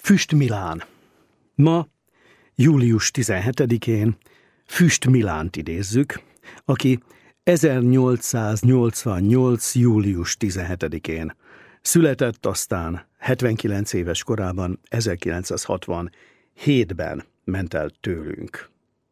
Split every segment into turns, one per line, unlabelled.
Füst Milán. Ma, július 17-én Füst Milánt idézzük, aki 1888. július 17-én született, aztán 79 éves korában 1967-ben ment el tőlünk.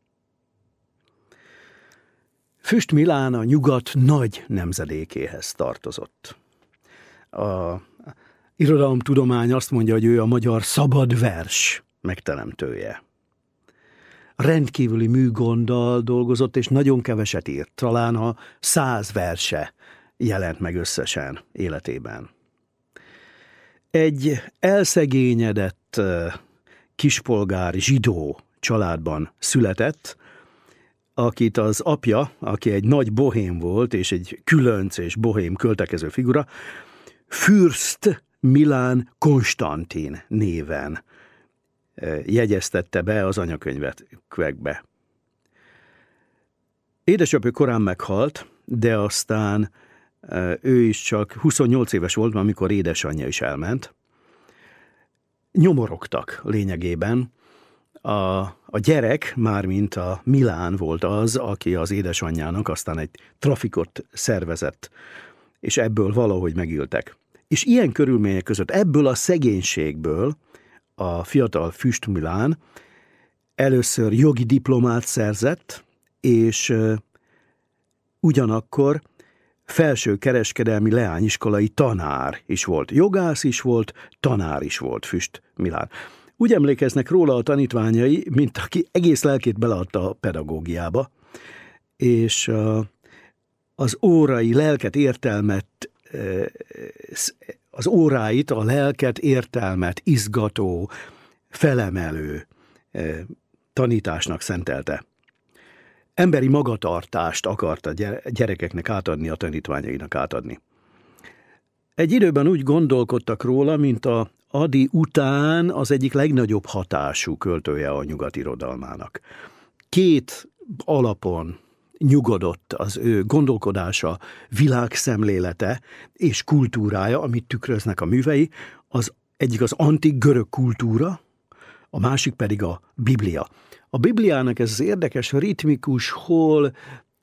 Füst Milán a nyugat nagy nemzedékéhez tartozott. A irodalomtudomány azt mondja, hogy ő a magyar szabad vers megteremtője. Rendkívüli műgonddal dolgozott, és nagyon keveset írt. Talán a 100 verse jelent meg összesen életében. Egy elszegényedett kispolgári zsidó családban született, akit az apja, aki egy nagy bohém volt, és egy különc és bohém költekező figura, Fürst Milán Konstantin néven jegyeztette be az anyakönyvekbe. Édesapja korán meghalt, de aztán ő is csak 28 éves volt, amikor édesanyja is elment. Nyomorogtak lényegében. A gyerek, mármint a Milán volt az, aki az édesanyjának aztán egy trafikot szervezett, és ebből valahogy megéltek. És ilyen körülmények között, ebből a szegénységből a fiatal Füst Milán először jogi diplomát szerzett, és ugyanakkor felső kereskedelmi leányiskolai tanár is volt. Jogász is volt, tanár is volt Füst Milán. Úgy emlékeznek róla a tanítványai, mint aki egész lelkét beleadta a pedagógiába, és az órai lelket, értelmet, az óráit, a lelket, értelmet izgató, felemelő tanításnak szentelte. Emberi magatartást akart a gyerekeknek átadni, a tanítványainak átadni. Egy időben úgy gondolkodtak róla, mint a Ady után az egyik legnagyobb hatású költője a nyugat irodalmának. Két alapon nyugodott az ő gondolkodása, világszemlélete és kultúrája, amit tükröznek a művei. Az egyik az antik görög kultúra, a másik pedig a Biblia. A Bibliának ez az érdekes, ritmikus, hol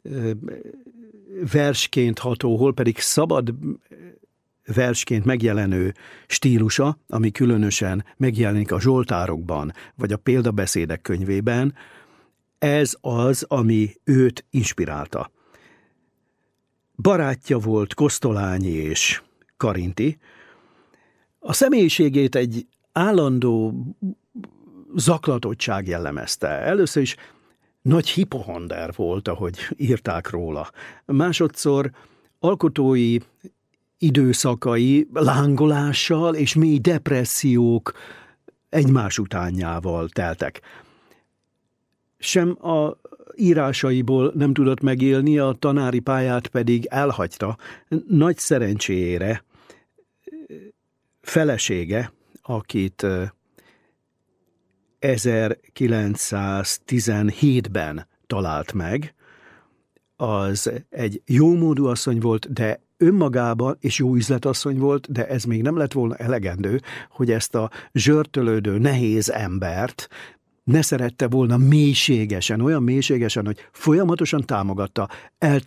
versként ható, hol pedig szabad versként megjelenő stílusa, ami különösen megjelenik a zsoltárokban, vagy a példabeszédek könyvében, ez az, ami őt inspirálta. Barátja volt Kosztolányi és Karinti. A személyiségét egy állandó zaklatottság jellemezte. Először is nagy hipohonder volt, ahogy írták róla. Másodszor alkotói időszakai lángolással és mély depressziók egymás utánjával teltek. Sem a írásaiból nem tudott megélni, a tanári pályát pedig elhagyta. Nagy szerencséjére felesége, akit 1917-ben talált meg, az egy jómódú asszony volt, de önmagában, és jó üzletasszony volt, de ez még nem lett volna elegendő, hogy ezt a zsörtölődő, nehéz embert ne szerette volna mélységesen, olyan mélységesen, hogy folyamatosan támogatta,